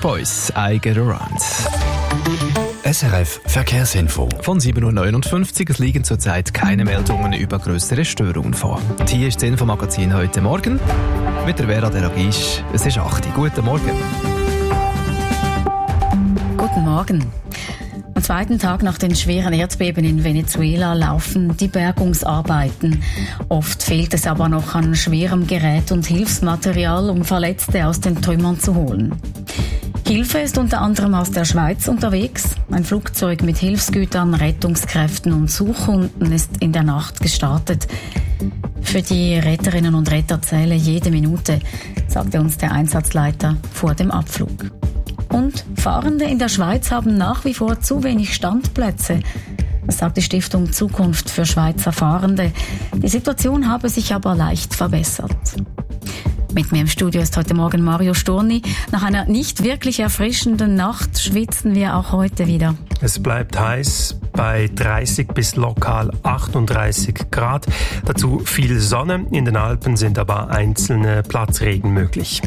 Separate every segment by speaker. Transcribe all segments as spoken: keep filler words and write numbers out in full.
Speaker 1: bei uns, I Get Around.
Speaker 2: S R F Verkehrsinfo.
Speaker 1: Von sieben Uhr neunundfünfzig, es liegen zurzeit keine Meldungen über grössere Störungen vor. Und hier ist das Infomagazin heute Morgen mit der Vera Deragisch. Es ist acht Uhr. Guten Morgen.
Speaker 3: Guten Morgen. Am zweiten Tag nach den schweren Erdbeben in Venezuela laufen die Bergungsarbeiten. Oft fehlt es aber noch an schwerem Gerät und Hilfsmaterial, um Verletzte aus den Trümmern zu holen. Hilfe ist unter anderem aus der Schweiz unterwegs. Ein Flugzeug mit Hilfsgütern, Rettungskräften und Suchhunden ist in der Nacht gestartet. Für die Retterinnen und Retter zähle jede Minute, sagte uns der Einsatzleiter vor dem Abflug. Und Fahrende in der Schweiz haben nach wie vor zu wenig Standplätze. Das sagt die Stiftung Zukunft für Schweizer Fahrende. Die Situation habe sich aber leicht verbessert. Mit mir im Studio ist heute Morgen Mario Storni. Nach einer nicht wirklich erfrischenden Nacht schwitzen wir auch heute wieder.
Speaker 4: Es bleibt heiß bei dreißig bis lokal achtunddreißig Grad. Dazu viel Sonne. In den Alpen sind aber einzelne Platzregen möglich.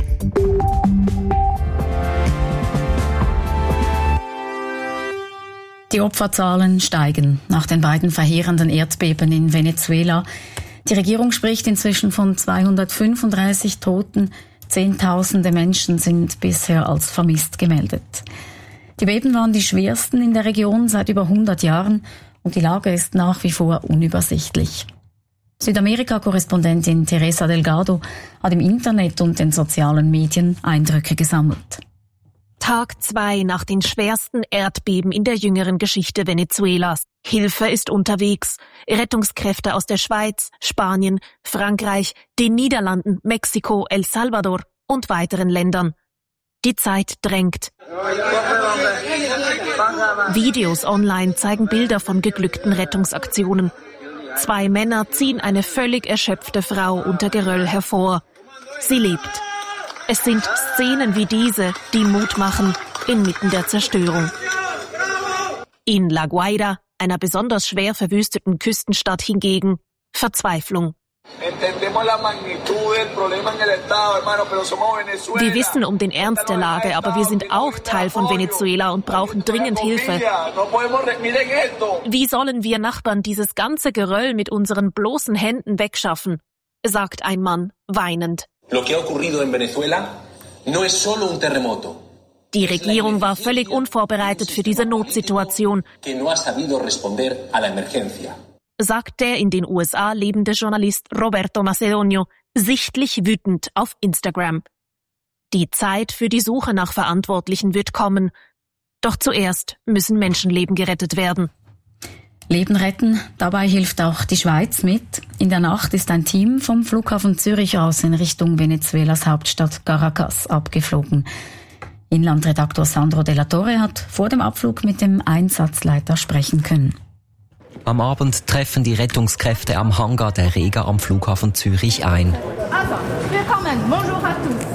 Speaker 3: Die Opferzahlen steigen nach den beiden verheerenden Erdbeben in Venezuela. Die Regierung spricht inzwischen von zweihundertfünfunddreißig Toten. Zehntausende Menschen sind bisher als vermisst gemeldet. Die Beben waren die schwersten in der Region seit über hundert Jahren und die Lage ist nach wie vor unübersichtlich. Südamerika-Korrespondentin Teresa Delgado hat im Internet und den sozialen Medien Eindrücke gesammelt.
Speaker 5: Tag zwei nach den schwersten Erdbeben in der jüngeren Geschichte Venezuelas. Hilfe ist unterwegs. Rettungskräfte aus der Schweiz, Spanien, Frankreich, den Niederlanden, Mexiko, El Salvador und weiteren Ländern. Die Zeit drängt. Videos online zeigen Bilder von geglückten Rettungsaktionen. Zwei Männer ziehen eine völlig erschöpfte Frau unter Geröll hervor. Sie lebt. Es sind Szenen wie diese, die Mut machen, inmitten der Zerstörung. In La Guaira, einer besonders schwer verwüsteten Küstenstadt hingegen, Verzweiflung. Wir wissen um den Ernst der Lage, aber wir sind auch Teil von Venezuela und brauchen dringend Hilfe. Wie sollen wir Nachbarn dieses ganze Geröll mit unseren bloßen Händen wegschaffen? Sagt ein Mann, weinend. Die Regierung war völlig unvorbereitet für diese Notsituation, sagt der in den U S A lebende Journalist Roberto Macedonio, sichtlich wütend auf Instagram. Die Zeit für die Suche nach Verantwortlichen wird kommen. Doch zuerst müssen Menschenleben gerettet werden.
Speaker 3: Leben retten, dabei hilft auch die Schweiz mit. In der Nacht ist ein Team vom Flughafen Zürich aus in Richtung Venezuelas Hauptstadt Caracas abgeflogen. Inlandredaktor Sandro Della Torre hat vor dem Abflug mit dem Einsatzleiter sprechen können.
Speaker 6: Am Abend treffen die Rettungskräfte am Hangar der Rega am Flughafen Zürich ein.
Speaker 7: Also, willkommen, bonjour à tous.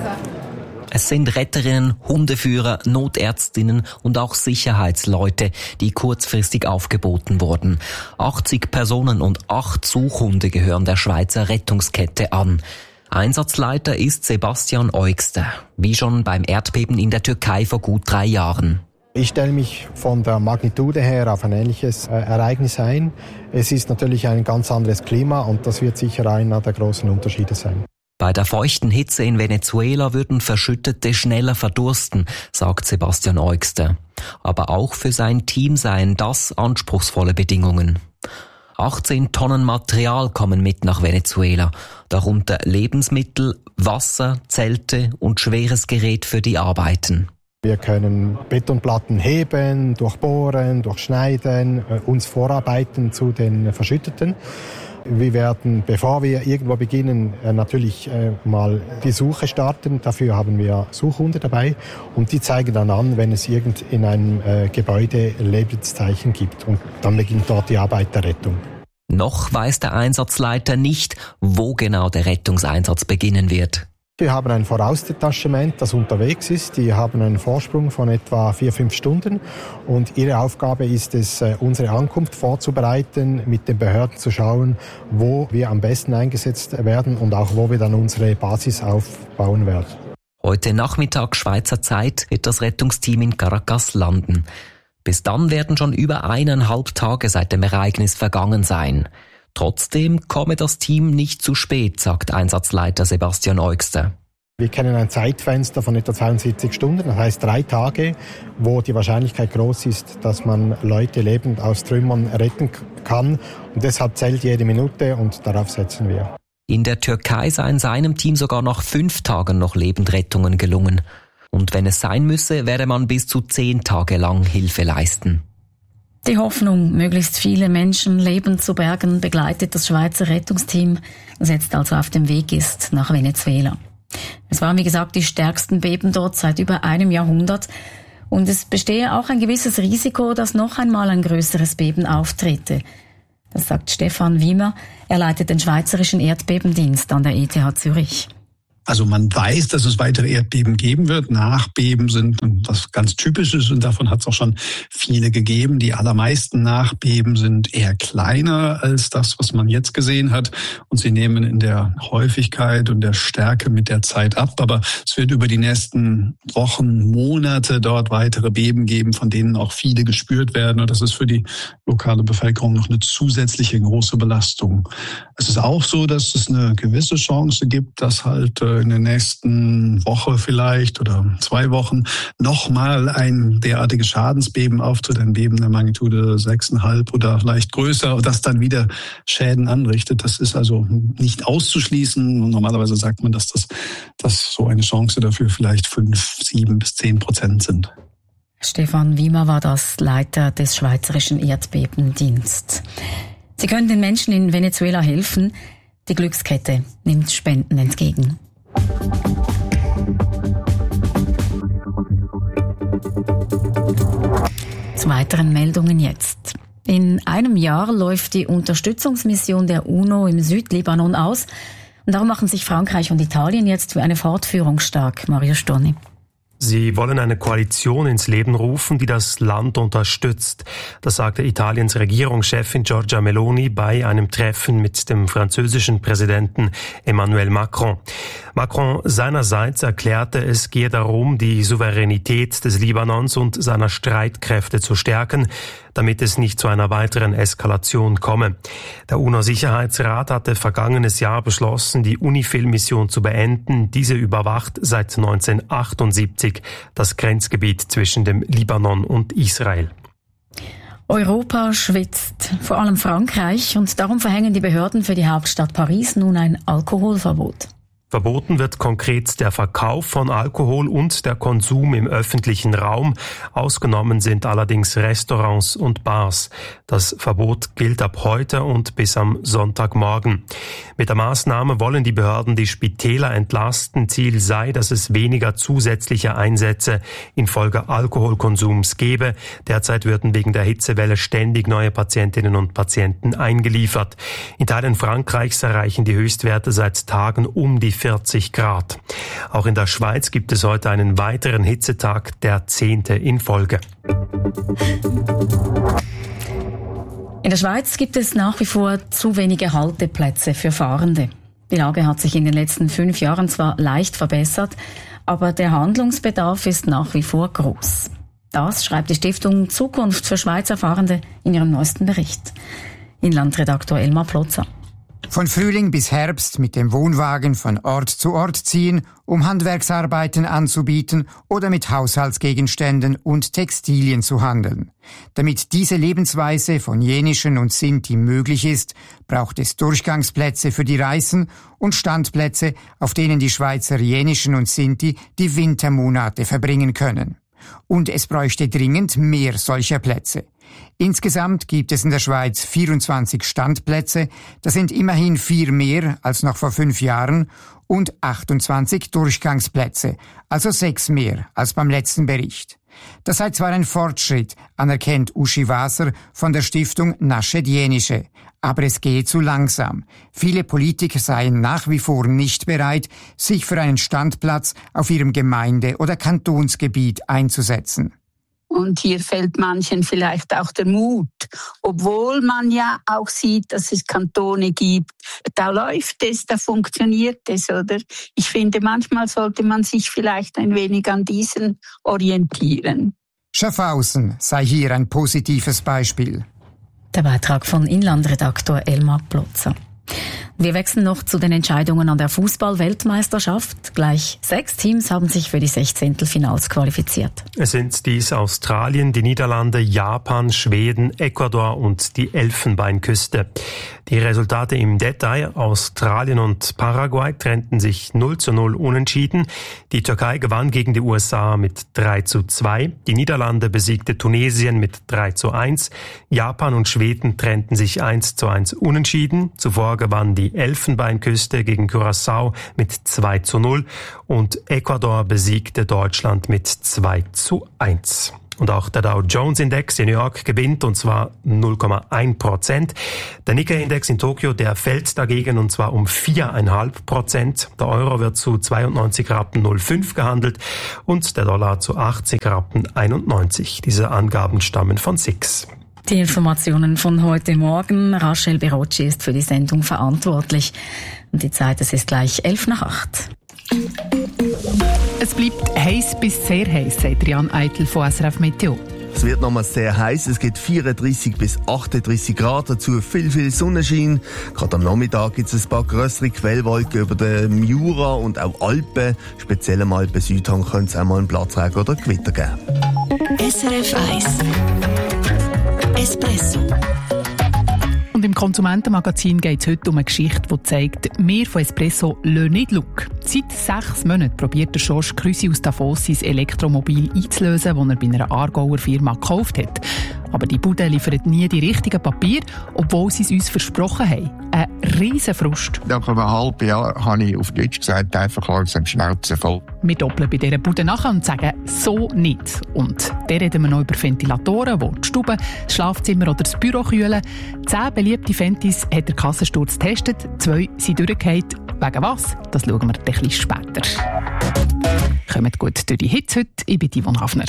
Speaker 6: Es sind Retterinnen, Hundeführer, Notärztinnen und auch Sicherheitsleute, die kurzfristig aufgeboten wurden. achtzig Personen und acht Suchhunde gehören der Schweizer Rettungskette an. Einsatzleiter ist Sebastian Eugster, wie schon beim Erdbeben in der Türkei vor gut drei Jahren.
Speaker 8: Ich stelle mich von der Magnitude her auf ein ähnliches äh, Ereignis ein. Es ist natürlich ein ganz anderes Klima und das wird sicher einer der großen Unterschiede sein.
Speaker 6: Bei der feuchten Hitze in Venezuela würden Verschüttete schneller verdursten, sagt Sebastian Eugster. Aber auch für sein Team seien das anspruchsvolle Bedingungen. achtzehn Tonnen Material kommen mit nach Venezuela, darunter Lebensmittel, Wasser, Zelte und schweres Gerät für die Arbeiten.
Speaker 8: Wir können Betonplatten heben, durchbohren, durchschneiden, uns vorarbeiten zu den Verschütteten. Wir werden, bevor wir irgendwo beginnen, natürlich mal die Suche starten. Dafür haben wir Suchhunde dabei und die zeigen dann an, wenn es irgend in einem Gebäude Lebenszeichen gibt. Und dann beginnt dort die Arbeit der Rettung.
Speaker 6: Noch weiß der Einsatzleiter nicht, wo genau der Rettungseinsatz beginnen wird.
Speaker 8: Wir haben ein Vorausdetachement, das unterwegs ist. Die haben einen Vorsprung von etwa vier, fünf Stunden. Und ihre Aufgabe ist es, unsere Ankunft vorzubereiten, mit den Behörden zu schauen, wo wir am besten eingesetzt werden und auch wo wir dann unsere Basis aufbauen werden.
Speaker 6: Heute Nachmittag Schweizer Zeit wird das Rettungsteam in Caracas landen. Bis dann werden schon über eineinhalb Tage seit dem Ereignis vergangen sein. Trotzdem komme das Team nicht zu spät, sagt Einsatzleiter Sebastian Eugster.
Speaker 8: Wir kennen ein Zeitfenster von etwa zweiundsiebzig Stunden, das heißt drei Tage, wo die Wahrscheinlichkeit groß ist, dass man Leute lebend aus Trümmern retten kann. Und deshalb zählt jede Minute und darauf setzen wir.
Speaker 6: In der Türkei seien seinem Team sogar nach fünf Tagen noch Lebendrettungen gelungen. Und wenn es sein müsse, werde man bis zu zehn Tage lang Hilfe leisten.
Speaker 3: Die Hoffnung, möglichst viele Menschen lebend zu bergen, begleitet das Schweizer Rettungsteam, das jetzt also auf dem Weg ist nach Venezuela. Es waren, wie gesagt, die stärksten Beben dort seit über einem Jahrhundert. Und es bestehe auch ein gewisses Risiko, dass noch einmal ein größeres Beben auftrete. Das sagt Stefan Wiemer. Er leitet den Schweizerischen Erdbebendienst an der E T H Zürich.
Speaker 9: Also man weiß, dass es weitere Erdbeben geben wird. Nachbeben sind was ganz Typisches und davon hat es auch schon viele gegeben. Die allermeisten Nachbeben sind eher kleiner als das, was man jetzt gesehen hat. Und sie nehmen in der Häufigkeit und der Stärke mit der Zeit ab. Aber es wird über die nächsten Wochen, Monate dort weitere Beben geben, von denen auch viele gespürt werden. Und das ist für die lokale Bevölkerung noch eine zusätzliche große Belastung. Es ist auch so, dass es eine gewisse Chance gibt, dass halt in der nächsten Woche vielleicht oder zwei Wochen nochmal ein derartiges Schadensbeben auftritt, ein Beben der Magnitude sechs Komma fünf oder vielleicht größer und das dann wieder Schäden anrichtet. Das ist also nicht auszuschließen. Normalerweise sagt man, dass das dass so eine Chance dafür vielleicht fünf, sieben bis zehn Prozent sind.
Speaker 3: Stefan Wiemer war das, Leiter des Schweizerischen Erdbebendienstes. Sie können den Menschen in Venezuela helfen. Die Glückskette nimmt Spenden entgegen. Zu weiteren Meldungen jetzt. In einem Jahr läuft die Unterstützungsmission der UNO im Südlibanon aus. Und darum machen sich Frankreich und Italien jetzt für eine Fortführung stark. Mario Storni.
Speaker 4: Sie wollen eine Koalition ins Leben rufen, die das Land unterstützt. Das sagte Italiens Regierungschefin Giorgia Meloni bei einem Treffen mit dem französischen Präsidenten Emmanuel Macron. Macron seinerseits erklärte, es gehe darum, die Souveränität des Libanons und seiner Streitkräfte zu stärken, damit es nicht zu einer weiteren Eskalation komme. Der UNO-Sicherheitsrat hatte vergangenes Jahr beschlossen, die UNIFIL-Mission zu beenden. Diese überwacht seit neunzehnhundertachtundsiebzig das Grenzgebiet zwischen dem Libanon und Israel.
Speaker 3: Europa schwitzt, vor allem Frankreich, und darum verhängen die Behörden für die Hauptstadt Paris nun ein Alkoholverbot.
Speaker 4: Verboten wird konkret der Verkauf von Alkohol und der Konsum im öffentlichen Raum. Ausgenommen sind allerdings Restaurants und Bars. Das Verbot gilt ab heute und bis am Sonntagmorgen. Mit der Maßnahme wollen die Behörden die Spitäler entlasten. Ziel sei, dass es weniger zusätzliche Einsätze infolge Alkoholkonsums gebe. Derzeit würden wegen der Hitzewelle ständig neue Patientinnen und Patienten eingeliefert. In Teilen Frankreichs erreichen die Höchstwerte seit Tagen um die vierzig Grad. Auch in der Schweiz gibt es heute einen weiteren Hitzetag, der zehnte in Folge.
Speaker 3: In der Schweiz gibt es nach wie vor zu wenige Halteplätze für Fahrende. Die Lage hat sich in den letzten fünf Jahren zwar leicht verbessert, aber der Handlungsbedarf ist nach wie vor groß. Das schreibt die Stiftung Zukunft für Schweizer Fahrende in ihrem neuesten Bericht. Inlandredaktor Elmar Plotzer.
Speaker 10: Von Frühling bis Herbst mit dem Wohnwagen von Ort zu Ort ziehen, um Handwerksarbeiten anzubieten oder mit Haushaltsgegenständen und Textilien zu handeln. Damit diese Lebensweise von Jenischen und Sinti möglich ist, braucht es Durchgangsplätze für die Reisen und Standplätze, auf denen die Schweizer Jenischen und Sinti die Wintermonate verbringen können. Und es bräuchte dringend mehr solcher Plätze. Insgesamt gibt es in der Schweiz vierundzwanzig Standplätze, das sind immerhin vier mehr als noch vor fünf Jahren, und achtundzwanzig Durchgangsplätze, also sechs mehr als beim letzten Bericht. Das sei zwar ein Fortschritt, anerkennt Uschi Waser von der Stiftung Naschet Jenische, aber es gehe zu langsam. Viele Politiker seien nach wie vor nicht bereit, sich für einen Standplatz auf ihrem Gemeinde- oder Kantonsgebiet einzusetzen.
Speaker 11: Und hier fehlt manchen vielleicht auch der Mut, obwohl man ja auch sieht, dass es Kantone gibt. Da läuft es, da funktioniert es, oder? Ich finde, manchmal sollte man sich vielleicht ein wenig an diesen orientieren.
Speaker 10: Schaffhausen sei hier ein positives Beispiel.
Speaker 3: Der Beitrag von Inlandredaktor Elmar Plotzer. Wir wechseln noch zu den Entscheidungen an der Fußball-Weltmeisterschaft. Gleich sechs Teams haben sich für die Sechzehntelfinals qualifiziert.
Speaker 4: Es sind dies Australien, die Niederlande, Japan, Schweden, Ecuador und die Elfenbeinküste. Die Resultate im Detail: Australien und Paraguay trennten sich null zu null unentschieden. Die Türkei gewann gegen die U S A mit drei zu zwei. Die Niederlande besiegte Tunesien mit drei zu eins. Japan und Schweden trennten sich eins zu eins unentschieden. Zuvor gewann die Elfenbeinküste gegen Curaçao mit zwei zu null und Ecuador besiegte Deutschland mit zwei zu eins. Und auch der Dow Jones Index in New York gewinnt, und zwar null Komma eins Prozent. Der Nikkei-Index in Tokio, der fällt dagegen, und zwar um vier Komma fünf Prozent. Der Euro wird zu zweiundneunzig Rappen null fünf gehandelt und der Dollar zu achtzig Rappen einundneunzig. Diese Angaben stammen von S I X.
Speaker 3: Die Informationen von heute Morgen. Rachel Berocci ist für die Sendung verantwortlich. Und die Zeit, es ist gleich elf nach acht.
Speaker 12: Es bleibt heiß bis sehr heiß, sagt Jan Eitel von S R F Meteo.
Speaker 13: Es wird nochmal sehr heiß. Es gibt vierunddreissig bis achtunddreissig Grad, dazu viel, viel Sonnenschein. Gerade am Nachmittag gibt es ein paar grössere Quellwolken über den Jura und auch Alpen. Speziell am Alpen Südhang könnte es auch mal einen Platzregen oder Gewitter geben.
Speaker 14: S R F eins Espresso.
Speaker 12: Und im Konsumentenmagazin geht es heute um eine Geschichte, die zeigt, wir von Espresso lassen nicht Look. Seit sechs Monaten probiert der Georges Cruzy aus Davos sein Elektromobil einzulösen, das er bei einer Aargauer Firma gekauft hat. Aber die Bude liefert nie die richtigen Papiere, obwohl sie es uns versprochen haben. Ein riesen Frust.
Speaker 15: Nach einem halben Jahr habe ich auf Deutsch gesagt, einfach langsam Schnauze voll.
Speaker 12: Wir doppeln bei dieser Bude nachher und sagen, so nicht. Und dann reden wir noch über Ventilatoren, die die Stube, das Schlafzimmer oder das Büro kühlen. Zehn beliebte Ventis hat der Kassensturz getestet, zwei sind durchgefallen. Wegen was? Das schauen wir ein bisschen später. Kommt gut durch die Hits heute. Ich bin Yvonne Hafner.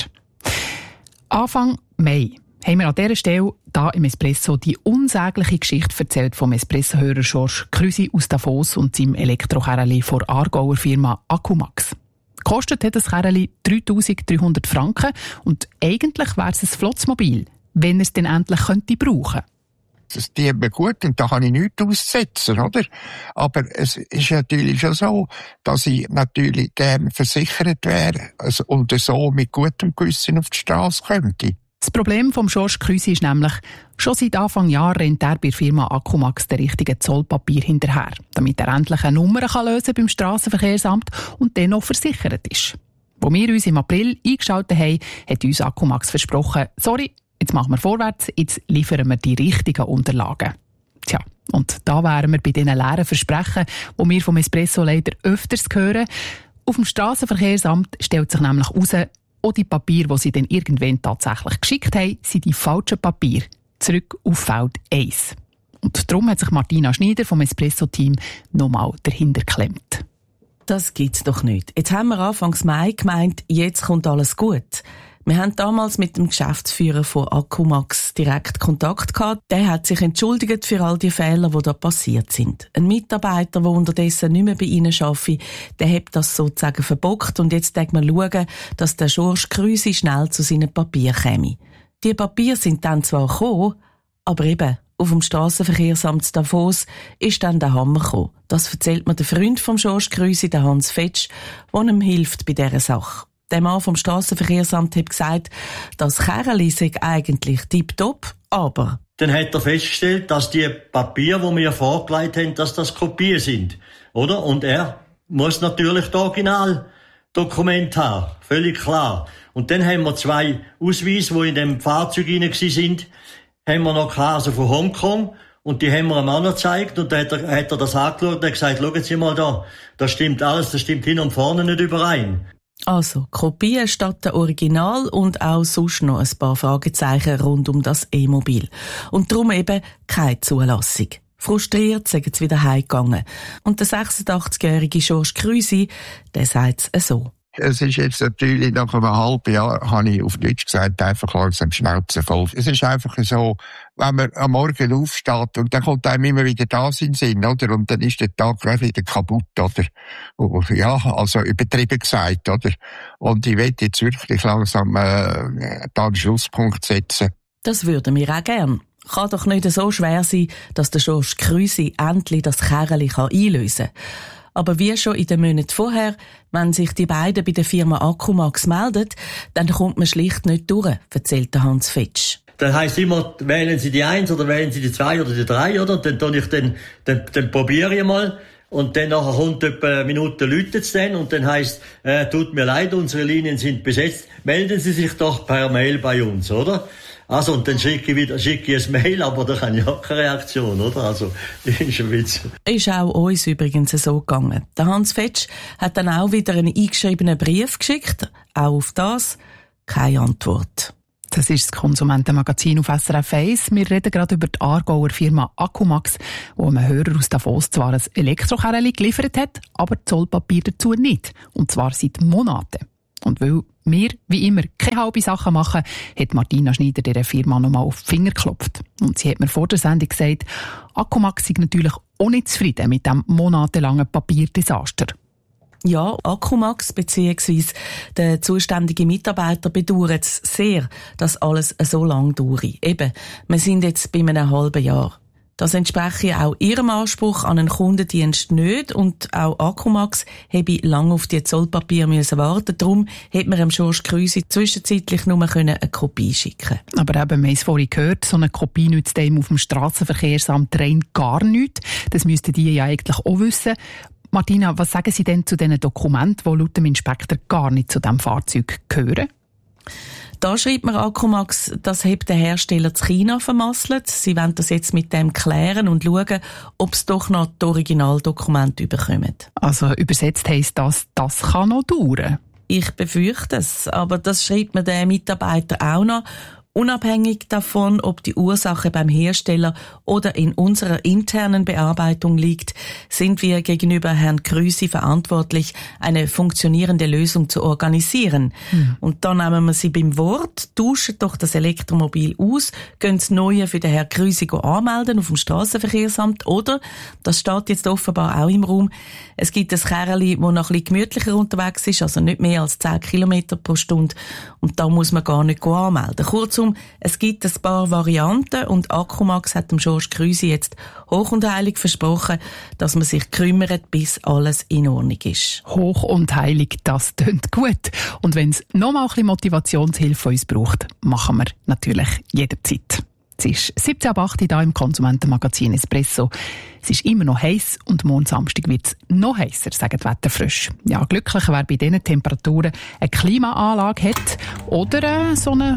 Speaker 12: Anfang Mai haben wir an dieser Stelle hier im Espresso die unsägliche Geschichte erzählt vom Espresso-Hörer Georges Cruzy aus Davos und seinem Elektrokerli von der Aargauer Firma Accumax. Kostet hat das Kerli dreitausenddreihundert Franken und eigentlich wäre es ein Flotzmobil, wenn er es dann endlich könnte brauchen.
Speaker 15: Das dient mir gut und da habe ich nichts auszusetzen, oder? Aber es ist natürlich schon so, dass ich natürlich gerne versichert wäre also, und so mit gutem Gewissen auf die Straße könnte.
Speaker 12: Das Problem vom Georges Cruzy ist nämlich, schon seit Anfang Jahr rennt er bei der Firma Accumax den richtigen Zollpapier hinterher, damit er endlich eine Nummer kann lösen beim Strassenverkehrsamt und dann noch versichert ist. Wo wir uns im April eingeschaltet haben, hat uns Accumax versprochen, sorry, jetzt machen wir vorwärts, jetzt liefern wir die richtigen Unterlagen. Tja, und da wären wir bei diesen leeren Versprechen, die wir vom Espresso leider öfters hören. Auf dem Strassenverkehrsamt stellt sich nämlich heraus, auch die Papiere, die sie dann irgendwann tatsächlich geschickt haben, sind die falschen Papiere. Zurück auf Feld eins. Und darum hat sich Martina Schneider vom Espresso-Team nochmal dahinter geklemmt.
Speaker 16: Das gibt's doch nicht. Jetzt haben wir Anfangs Mai gemeint, jetzt kommt alles gut. Wir haben damals mit dem Geschäftsführer von Accumax direkt Kontakt gehabt. Der hat sich entschuldigt für all die Fehler, die da passiert sind. Ein Mitarbeiter, der unterdessen nicht mehr bei ihnen arbeitet, der hat das sozusagen verbockt und jetzt denkt man schauen, dass der Georges Cruzy schnell zu seinen Papieren käme. Die Papiere sind dann zwar gekommen, aber eben auf dem Strassenverkehrsamt Davos ist dann der Hammer gekommen. Das erzählt mir der Freund vom Georges Cruzy, der Hans Fetsch, der ihm hilft bei dieser Sache. Der Mann vom Strassenverkehrsamt hat gesagt, das Kerli sei eigentlich tipptopp, aber...
Speaker 17: Dann hat er festgestellt, dass die Papiere, die wir vorgelegt haben, dass das Kopien sind, oder? Und er muss natürlich das Originaldokument haben, völlig klar. Und dann haben wir zwei Ausweise, die in dem Fahrzeug rein waren, haben wir noch gehabt, also von Hongkong, und die haben wir einem Mann gezeigt, und dann hat er, hat er das angeschaut und hat gesagt, schauen Sie mal da, das stimmt alles, das stimmt hin und vorne nicht überein.
Speaker 16: Also, Kopien statt der Original und auch sonst noch ein paar Fragezeichen rund um das E-Mobil. Und darum eben keine Zulassung. Frustriert sind sie wieder heimgegangen. Und der sechsundachtzigjährige Georges Cruzy, der sagt es so.
Speaker 15: Es ist jetzt natürlich nach einem halben Jahr, habe ich auf Deutsch gesagt, einfach langsam Schnauze voll. Es ist einfach so, wenn man am Morgen aufsteht und dann kommt einem immer wieder das in den Sinn, oder? Und dann ist der Tag gleich wieder kaputt, oder? Ja, also übertrieben gesagt, oder? Und ich will jetzt wirklich langsam äh, da einen Schlusspunkt setzen.
Speaker 16: Das würden wir auch gern. Kann doch nicht so schwer sein, dass der Georges Krüsi endlich das Kerli einlösen kann. Aber wie schon in den Monaten vorher, wenn sich die beiden bei der Firma Accumax melden, dann kommt man schlicht nicht durch, erzählt Hans Fetsch.
Speaker 17: Dann heisst immer, wählen Sie die eins oder wählen Sie die zwei oder die drei, oder? Dann, dann, ich dann, dann, dann probiere ich mal. Und dann nachher kommt etwa eine Minute, läutet es dann, und dann heisst, äh, tut mir leid, unsere Linien sind besetzt. Melden Sie sich doch per Mail bei uns, oder? Also, und dann schicke ich wieder, schicke ich ein Mail, aber da kann ich auch keine Reaktion, oder? Also, das ist ein Witz.
Speaker 16: Ist auch uns übrigens so gegangen. Der Hans Fetsch hat dann auch wieder einen eingeschriebenen Brief geschickt. Auch auf das keine Antwort.
Speaker 12: Das ist das Konsumentenmagazin auf S R F eins. Wir reden gerade über die Aargauer Firma Accumax, wo einem Hörer aus Davos zwar ein Elektrokerli geliefert hat, aber Zollpapier dazu nicht. Und zwar seit Monaten. Und weil wir, wie immer, keine halbe Sachen machen, hat Martina Schneider dieser Firma nochmal auf die Finger geklopft. Und sie hat mir vor der Sendung gesagt, Accumax sei natürlich auch nicht zufrieden mit diesem monatelangen Papierdesaster.
Speaker 16: Ja, Accumax bzw. der zuständige Mitarbeiter bedauern es sehr, dass alles so lange dauert. Eben, wir sind jetzt bei einem halben Jahr. Das entspreche auch ihrem Anspruch an einen Kundendienst nicht, und auch Accumax habe lange auf die Zollpapier müssen warten. Darum hätte man dem Georges Krüsi zwischenzeitlich nur eine Kopie schicken können.
Speaker 12: Aber eben, wir haben es vorhin gehört, so eine Kopie nützt dem auf dem Strassenverkehrsamt rein gar nichts. Das müssten die ja eigentlich auch wissen. Martina, was sagen Sie denn zu diesen Dokumenten, die laut dem Inspektor gar nicht zu diesem Fahrzeug gehören?
Speaker 16: Da schreibt mir Accumax, das hat der Hersteller zu China vermasselt. Sie wollen das jetzt mit dem klären und schauen, ob es doch noch die Originaldokumente bekommen.
Speaker 12: Also übersetzt heisst das, das kann noch dauern?
Speaker 16: Ich befürchte es, aber das schreibt mir der Mitarbeiter auch noch. Unabhängig davon, ob die Ursache beim Hersteller oder in unserer internen Bearbeitung liegt, sind wir gegenüber Herrn Krüsi verantwortlich, eine funktionierende Lösung zu organisieren. Mhm. Und dann nehmen wir sie beim Wort, tauschen doch das Elektromobil aus, gehen das Neue für den Herrn Krüsi anmelden auf dem Strassenverkehrsamt, oder, das steht jetzt offenbar auch im Raum, es gibt ein Kerli, das noch ein bisschen gemütlicher unterwegs ist, also nicht mehr als zehn Kilometer pro Stunde, und da muss man gar nicht anmelden. Kurzum, es gibt ein paar Varianten, und Accumax hat dem Georges Krüsi jetzt hoch und heilig versprochen, dass man sich kümmert, bis alles in Ordnung ist.
Speaker 12: Hoch und heilig, das tönt gut. Und wenn es noch mal ein bisschen Motivationshilfe von uns braucht, machen wir natürlich jederzeit. Es ist siebzehn ab acht hier im Konsumentenmagazin Espresso. Es ist immer noch heiß, und morgen Samstag wird es noch heißer, sagen die Wetterfrösche. Ja, glücklich, wer bei diesen Temperaturen eine Klimaanlage hat oder so einen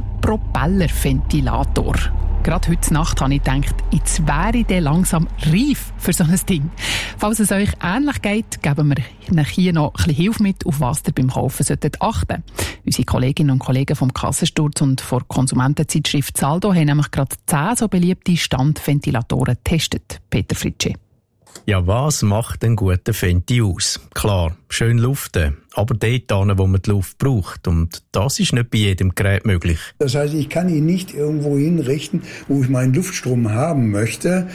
Speaker 12: Propellerventilator. Gerade heute Nacht habe ich gedacht, jetzt wäre ich langsam reif für so ein Ding. Falls es euch ähnlich geht, geben wir euch hier noch ein bisschen Hilfe mit, auf was ihr beim Kaufen solltet achten. Unsere Kolleginnen und Kollegen vom Kassensturz und von der Konsumentenzeitschrift Saldo haben nämlich gerade zehn so beliebte Standventilatoren getestet. Peter Fritschi.
Speaker 18: Ja, was macht einen guten Fenti aus? Klar, schön luften, aber dort, wo man die Luft braucht. Und das ist nicht bei jedem Gerät möglich.
Speaker 19: Das heißt, ich kann ihn nicht irgendwo hinrichten, wo ich meinen Luftstrom haben möchte,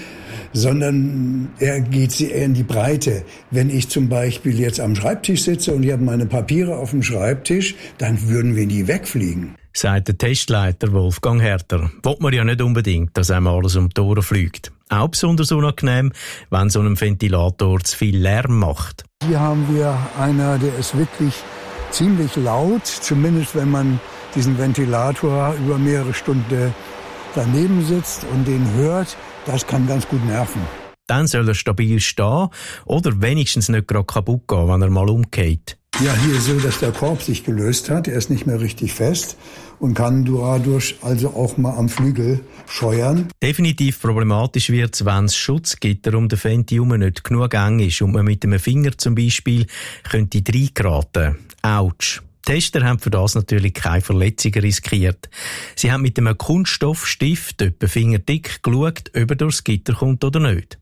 Speaker 19: sondern er geht eher in die Breite. Wenn ich zum Beispiel jetzt am Schreibtisch sitze und ich habe meine Papiere auf dem Schreibtisch, dann würden wir nie wegfliegen.
Speaker 18: Sagt der Testleiter Wolfgang Herter. Will man ja nicht unbedingt, dass einem alles um die Ohren fliegt. Auch besonders unangenehm, wenn so ein Ventilator zu viel Lärm macht.
Speaker 19: Hier haben wir einer, der ist wirklich ziemlich laut, zumindest wenn man diesen Ventilator über mehrere Stunden daneben sitzt und den hört. Das kann ganz gut nerven.
Speaker 18: Dann soll er stabil stehen oder wenigstens nicht gerade kaputt gehen, wenn er mal umgeht.
Speaker 19: Ja, hier ist so, dass der Korb sich gelöst hat. Er ist nicht mehr richtig fest und kann dadurch also auch mal am Flügel scheuern.
Speaker 18: Definitiv problematisch wird es, wenn das Schutzgitter um den Fenti herum nicht genug eng ist und man mit einem Finger zum Beispiel könnte reingeraten. Autsch. Die Tester haben für das natürlich keine Verletzungen riskiert. Sie haben mit einem Kunststoffstift etwa fingerdick geschaut, ob er durchs Gitter kommt oder nicht.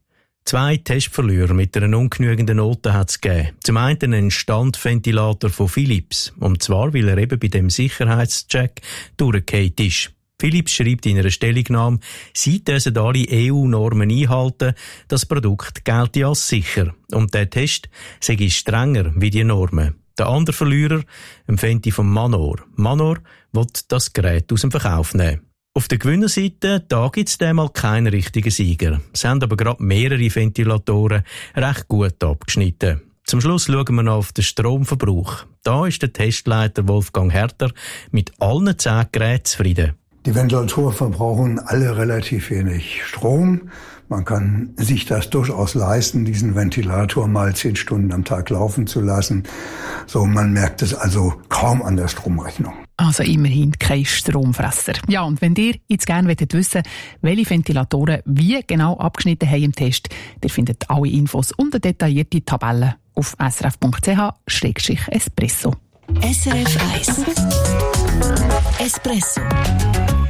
Speaker 18: Zwei Testverlierer mit einer ungenügenden Note hat es gegeben. Zum einen ein Standventilator von Philips. Und zwar, weil er eben bei dem Sicherheitscheck durchgefallen ist. Philips schreibt in einer Stellungnahme, sie müssen alle E U-Normen einhalten, das Produkt gelte als sicher. Und der Test sei strenger wie die Normen. Der andere Verlierer, ein Fenty von Manor. Manor will das Gerät aus dem Verkauf nehmen. Auf der Gewinnerseite, da gibt es einmal keinen richtigen Sieger. Es haben aber gerade mehrere Ventilatoren recht gut abgeschnitten. Zum Schluss schauen wir noch auf den Stromverbrauch. Da ist der Testleiter Wolfgang Herter mit allen zehn Geräten zufrieden.
Speaker 19: Die Ventilatoren verbrauchen alle relativ wenig Strom. Man kann sich das durchaus leisten, diesen Ventilator mal zehn Stunden am Tag laufen zu lassen. So, man merkt es also kaum an der Stromrechnung.
Speaker 12: Also immerhin kein Stromfresser. Ja, und wenn ihr jetzt gerne wissen wollt, welche Ventilatoren wie genau abgeschnitten haben im Test, ihr findet alle Infos und eine detaillierte Tabelle auf s r f punkt c h slash espresso.
Speaker 14: S R F eins Espresso.